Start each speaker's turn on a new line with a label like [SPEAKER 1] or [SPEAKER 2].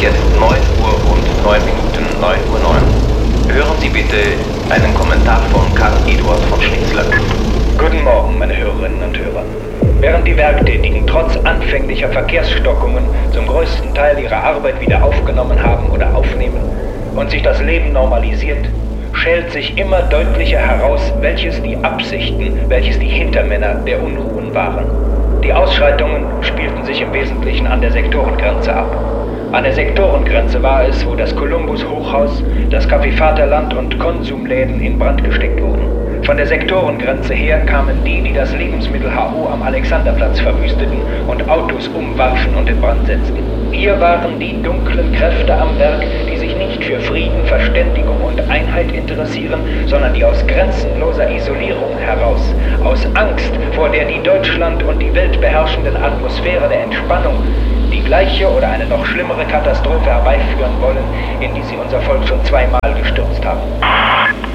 [SPEAKER 1] jetzt 9 Uhr und 9 Minuten, 9 Uhr 9. Hören Sie bitte einen Kommentar von Karl Eduard von Schnitzler.
[SPEAKER 2] Guten Morgen, meine Hörerinnen und Hörer. Während die Werktätigen trotz anfänglicher Verkehrsstockungen zum größten Teil ihre Arbeit wieder aufgenommen haben oder aufnehmen und sich das Leben normalisiert, schält sich immer deutlicher heraus, welches die Absichten, welches die Hintermänner der Unruhen waren. Die Ausschreitungen spielten sich im Wesentlichen an der Sektorengrenze ab. An der Sektorengrenze war es, wo das Columbus-Hochhaus, das Café Vaterland und Konsumläden in Brand gesteckt wurden. Von der Sektorengrenze her kamen die das Lebensmittel HO am Alexanderplatz verwüsteten und Autos umwarfen und in Brand setzten. Hier waren die dunklen Kräfte am Werk, die sich nicht für Frieden, Verständigung und Einheit interessieren, sondern die aus grenzenloser Isolierung heraus, aus Angst vor der die Deutschland und die Welt beherrschenden Atmosphäre der Entspannung, die gleiche oder eine noch schlimmere Katastrophe herbeiführen wollen, in die sie unser Volk schon zweimal gestürzt haben.